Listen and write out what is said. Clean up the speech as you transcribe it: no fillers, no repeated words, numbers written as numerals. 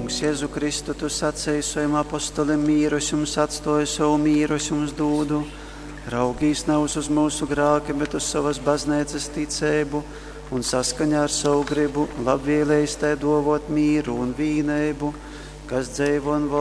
Kungs, Jēzu Kristu, tu sacēji saviem apostolim mīrus jums atstāju, savu mīrus jums dūdu. Raugīs nav uz mūsu grākiem, bet uz savas baznīcas ticību un saskaņā ar savu gribu labvēlējis tai dovot mīru un vīneibu, kas dzīvo un